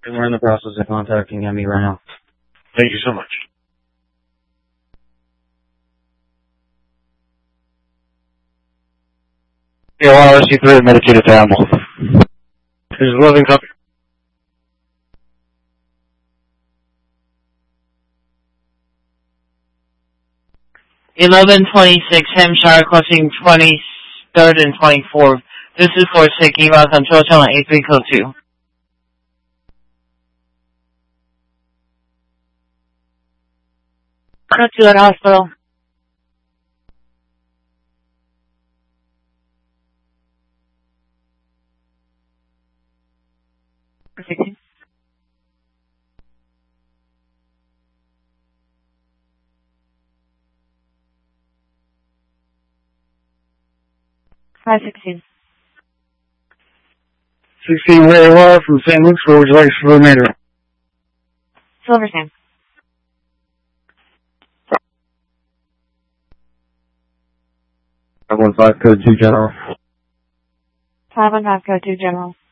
And we're in the process of contacting Emmy right now. Thank you so much. Yeah, RC3 medicated to animal. This is Loving Company. 1126 Hampshire, crossing 23rd and 24th. This is for taking route control channel 83 code 2. Code 2 at hospital. Perfect. 516. 16 Ray from St. Luke's. Where would you like for the remainder? Silverton. 515 code 2 general. 515 code 2 general.